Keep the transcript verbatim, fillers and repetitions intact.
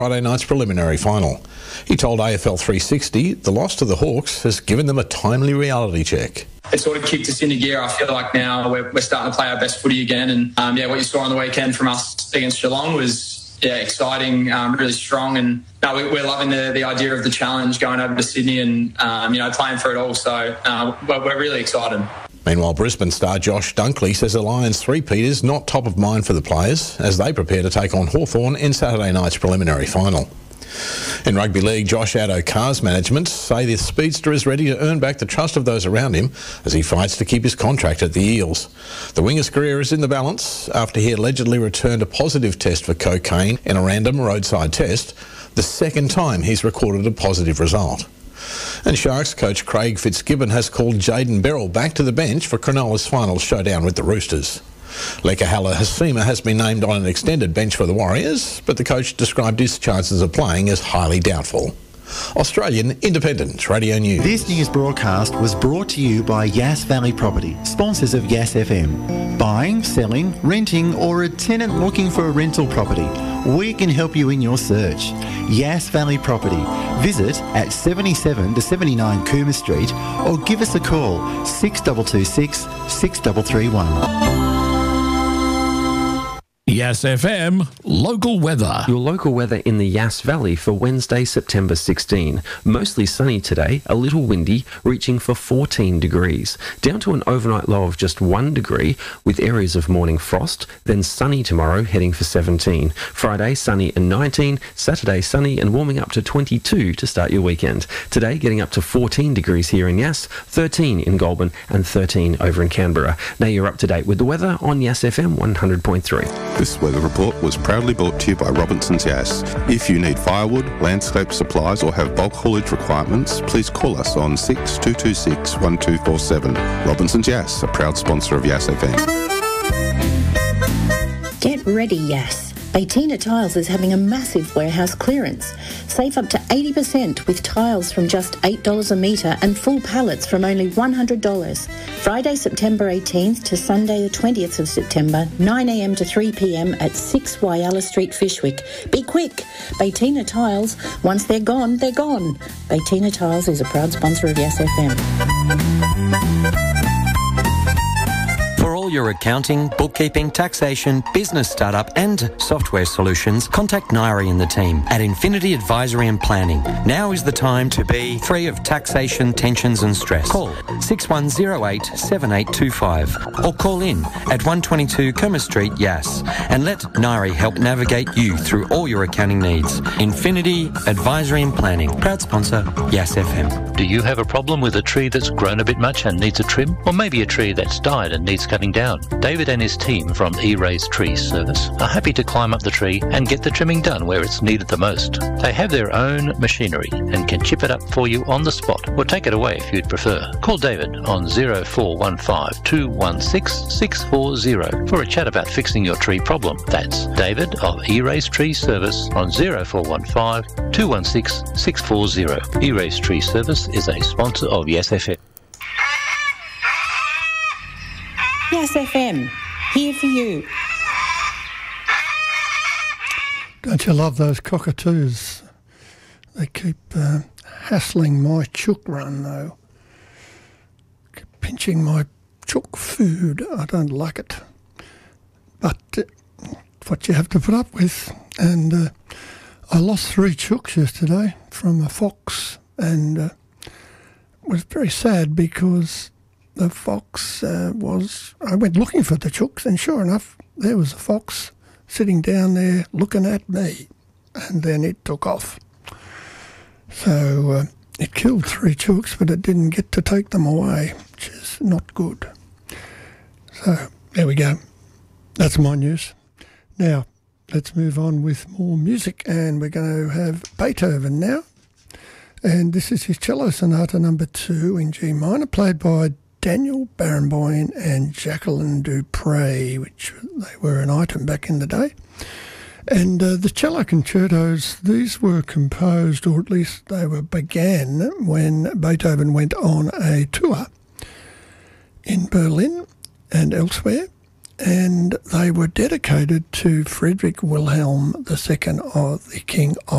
Friday night's preliminary final. He told A F L three sixty the loss to the Hawks has given them a timely reality check. It sort of kicked us into gear. I feel like now we're, we're starting to play our best footy again. And um, yeah, what you saw on the weekend from us against Geelong was yeah exciting, um, really strong. And no, we, we're loving the, the idea of the challenge going over to Sydney and um, you know playing for it all. So uh, we're, we're really excited. Meanwhile, Brisbane star Josh Dunkley says the Lions three-peat is not top of mind for the players as they prepare to take on Hawthorn in Saturday night's preliminary final. In rugby league, Josh Addo-Carr's management say the speedster is ready to earn back the trust of those around him as he fights to keep his contract at the Eels. The winger's career is in the balance after he allegedly returned a positive test for cocaine in a random roadside test, the second time he's recorded a positive result. And Sharks coach Craig Fitzgibbon has called Jayden Berrell back to the bench for Cronulla's final showdown with the Roosters. Lekahala Hasima has been named on an extended bench for the Warriors, but the coach described his chances of playing as highly doubtful. Australian Independent Radio News. This news broadcast was brought to you by Yass Valley Property, sponsors of Yass F M. Buying, selling, renting or a tenant looking for a rental property, we can help you in your search. Yass Valley Property. Visit at seventy-seven to seventy-nine Cooma Street or give us a call six two two six, six three three one. Yass F M, local weather. Your local weather in the Yass Valley for Wednesday, September sixteenth. Mostly sunny today, a little windy, reaching for fourteen degrees. Down to an overnight low of just one degree, with areas of morning frost. Then sunny tomorrow, heading for seventeen. Friday, sunny and nineteen. Saturday, sunny and warming up to twenty-two to start your weekend. Today, getting up to fourteen degrees here in Yass, thirteen in Goulburn and thirteen over in Canberra. Now you're up to date with the weather on Yass F M one hundred point three. This weather report was proudly brought to you by Robinson's Yass. If you need firewood, landscape supplies or have bulk haulage requirements, please call us on six two two six, one two four seven. Robinson's Yass, a proud sponsor of Yass F M. Get ready, Yass. Baytina Tiles is having a massive warehouse clearance. Save up to eighty percent with tiles from just eight dollars a metre and full pallets from only one hundred dollars. Friday, September eighteenth to Sunday the twentieth of September, nine a m to three p m at six Wyalla Street, Fyshwick. Be quick! Baytina Tiles, once they're gone, they're gone. Baytina Tiles is a proud sponsor of Yass F M. For all your accounting, bookkeeping, taxation, business startup and software solutions, contact Nairi and the team at Infinity Advisory and Planning. Now is the time to be free of taxation, tensions and stress. Call six one zero eight, seven eight two five or call in at one twenty-two Cooma Street, Yass, and let Nairi help navigate you through all your accounting needs. Infinity Advisory and Planning, proud sponsor, Yass F M. Do you have a problem with a tree that's grown a bit much and needs a trim? Or maybe a tree that's died and needs cutting down? David and his team from E-Rays Tree Service are happy to climb up the tree and get the trimming done where it's needed the most. They have their own machinery and can chip it up for you on the spot or take it away if you'd prefer. Call David on zero four one five, two one six, six four zero for a chat about fixing your tree problem. That's David of E-Rays Tree Service on zero four one five, two one six, six four zero. E-Rays Tree Service is a sponsor of Yass F M. Yass F M, here for you. Don't you love those cockatoos? They keep uh, hassling my chook run, though. Keep pinching my chook food. I don't like it. But uh, what you have to put up with. And uh, I lost three chooks yesterday from a fox, and uh, it was very sad because the fox uh, was... I went looking for the chooks, and sure enough, there was a fox sitting down there looking at me, and then it took off. So uh, it killed three chooks, but it didn't get to take them away, which is not good. So there we go. That's my news. Now, let's move on with more music, and we're going to have Beethoven now. And this is his cello sonata number two in G minor, played by Daniel Barenboim and Jacqueline Dupre, which they were an item back in the day. And uh, the cello concertos, these were composed, or at least they were began when Beethoven went on a tour in Berlin and elsewhere. and they were dedicated to Frederick Wilhelm the Second, of the King of